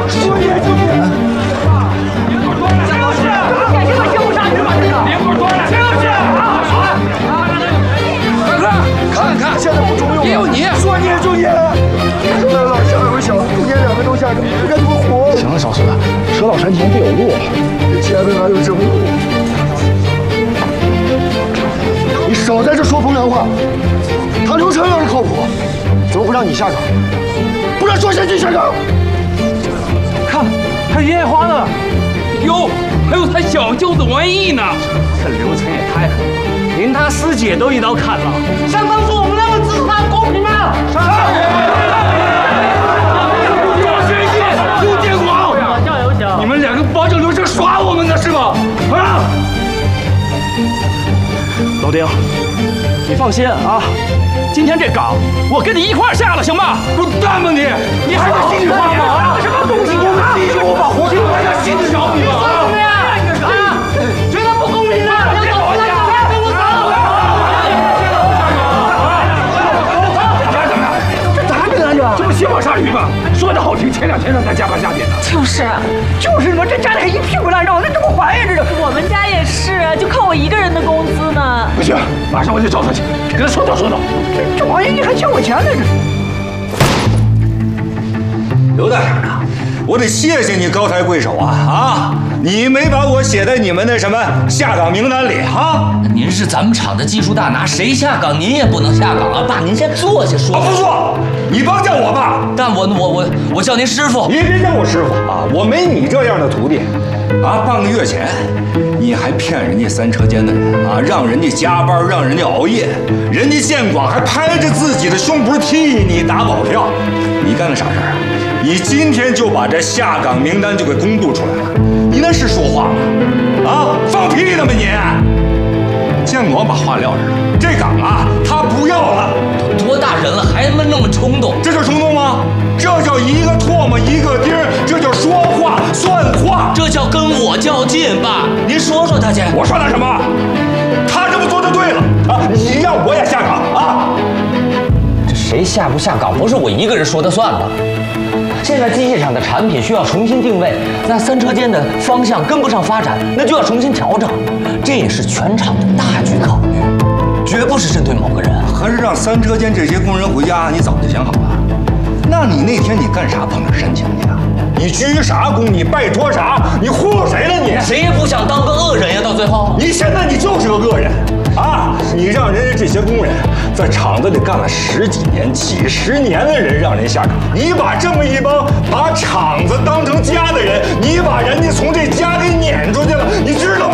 说你就你。 典型的血口杀人吧，这是！别给我端了，就是啊！大哥，看， 现在不中用了， 也有你， 说你就你。来了，下有小，中间2个都下着，不该怎么活？ 行了，小孙子，车到山前必有路。 这前面哪有什么路？你少在这说风凉话。他刘成要是靠谱，怎么会让你下岗？不让卓先进下岗？ 看，他爷爷花呢。 哟，还有他小舅子王毅呢。 这刘成也太狠了，连他师姐都一刀砍了。 像当初我们那么支持他，公平吗？刘建广，你们2个帮着刘成耍我们呢是吧？啊！ 老丁，你放心啊，今天这岗我跟你一块儿下了，行吧？ 滚蛋吧你！你还是心里话吗？什么东西啊？你我把活给我还心里小你吗？啊！觉得不公平的，别跟我讲，别跟我吵！ 这咋没拦着？ 这不血口杀驴吗？说的好听，前2天让咱加班加点的。 就是嘛，这家里还一屁股烂肉，那怎么还呀？这是我们家也是，就靠我一个人的工资呢。 不行，马上我就找他去，跟他说道。 这王爷你还欠我钱呢？这刘大婶啊，我得谢谢你高抬贵手啊！你没把我写在你们那什么下岗名单里哈？ 您是咱们厂的技术大拿，谁下岗您也不能下岗啊！爸，您先坐下说。 不坐，你甭叫我爸， 但我叫您师傅。 你别叫我师傅啊！我没你这样的徒弟啊！半个月前，你还骗人家3车间的人啊，让人家加班，让人家熬夜，人家建广还拍着自己的胸脯替你打保票，你干了啥事儿啊？你今天就把这下岗名单就给公布出来了，你那是说话吗？啊，放屁呢吗你？建广把话撂这儿了，这岗啊他不要了。 多大人了还那么冲动？ 这叫冲动吗？这叫一个唾沫一个钉儿，这叫说话算话， 这叫跟我较劲。爸，您说说他去。 我说他什么？他这么做就对了啊！你让我也下岗啊？ 这谁下不下岗不是我一个人说的算的。现在机械厂的产品需要重新定位，那3车间的方向跟不上发展，那就要重新调整。这也是全厂的大局考虑，绝不是针对某个人。 合着让3车间这些工人回家，你早就想好了？那你那天你干啥碰着煽情去了？你鞠啥躬？你拜托啥？你忽悠谁了你？ 谁也不想当个恶人呀！到最后， 你现在你就是个恶人啊！你让人家这些工人在厂子里干了10几年、几10年的人让人下岗，你把这么一帮把厂子当成家的人，你把人家从这家给撵出去了，你知道吗？